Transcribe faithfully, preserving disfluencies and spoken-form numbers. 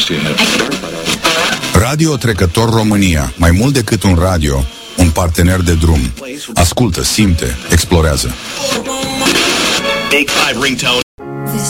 Radio Trecător România. Mai mult decât un radio, un partener de drum. Ascultă, simte, explorează.